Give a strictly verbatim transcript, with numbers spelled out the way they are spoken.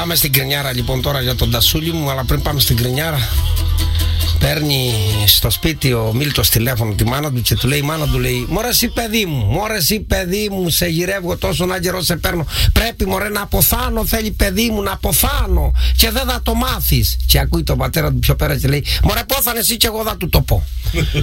Πάμε στην κρινιάρα λοιπόν τώρα για τον Τασούλη μου, αλλά πριν πάμε στην κρινιάρα, παίρνει στο σπίτι ο Μίλτος τηλέφωνο τη μάνα του και του λέει, η μάνα του λέει, μωρέ εσύ παιδί μου, μωρέ εσύ παιδί μου, σε γυρεύω τόσο να καιρό σε παίρνω, πρέπει μωρέ να αποθάνω, θέλει παιδί μου να αποθάνω και δεν θα το μάθεις. Και ακούει τον πατέρα του πιο πέρα και λέει, μωρέ πόθανε εσύ και εγώ θα του το πω.